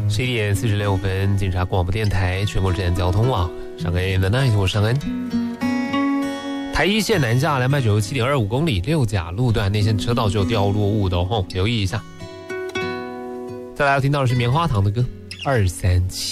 11点46分，警察广播电台全国治安交通网，上恩 in the night， 我上恩。台一线南下297.25公里，六甲路段内线车道就有掉落物的哦，留意一下。再来要听到的是棉花糖的歌237。